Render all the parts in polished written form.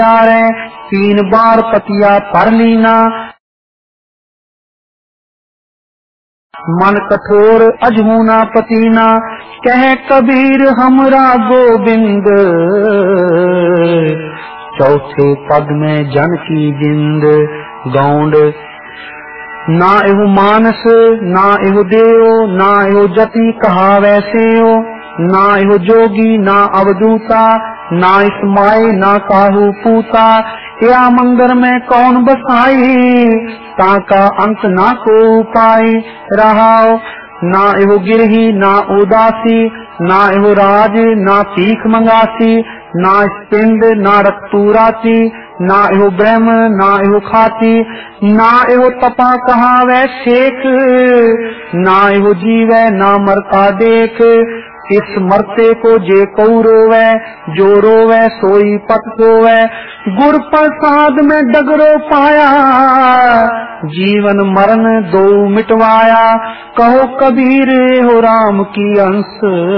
तीन बार पतिया पर लीना, मन कठोर अजहूना पतीना, कह कबीर हमरा गोविंद, चौथे पद में जन की जिंद। गौंड ना एहु मानस ना एहु देव, ना एहु जति कहा वैसे हो, ना एहु जोगी ना अवधूता, ना इस माए ना काहू पूता, या मंदिर में कौन बसाई, ताका अंत ना को पाई रहाओ। ना एहु गिरही ना उदासी, ना एहु राज ना पीख मंगासी, ना पिंड ना रक्तूराती, ना एहु ब्रह्म ना एहु खाती, ना एहु तपा कहा वै शेख, ना एहु जीवै ना मरता देख। इस मरते को जे को रोवे, जो रोवे सोई पत सोवे, गुर प्रसाद में डगरो पाया, जीवन मरण दो मिटवाया, कहो कबीर हो राम की अंश,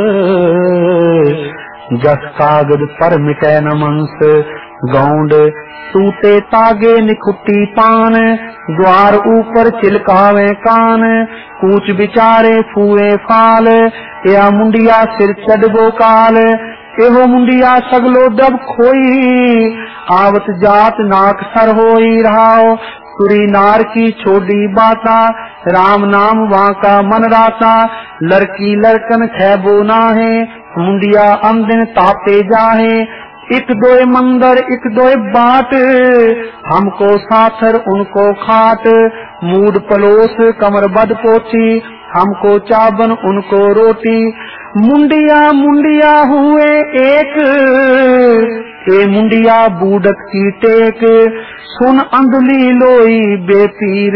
जस कागज पर मिटे न मंस। गौंड टूटे तागे निखुट्टी पान, द्वार ऊपर चिलकावे कान, कूच बिचारे फूए फाल, या मुंडिया सिर चढ़बो काल, एहो मुंडिया सगलो डब खोई, आवत जात नाक सर होई रहाओ। सुरी नार की छोड़ी बाता, राम नाम वहाँ का मन राता, लड़की लड़कन खैबो नाहे, मुंडिया अंदिन तापे जाहे। एक दोए मंदर एक दोए बाट, हमको साथर उनको खाट, मूड पलोस कमर बद पोची, हमको चाबन उनको रोटी। मुंडिया मुंडिया हुए एक, ए मुंडिया बूढ़त की टेक, सुन अंधली लोई बेपीर,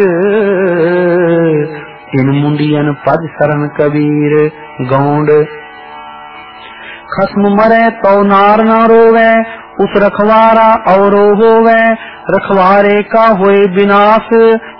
इन मुंडियन पद शरण कबीर। गौंड खस्म मरे तो नार न रोवे, उस रखवारा औरो होवे, रखवारे का होए विनाश,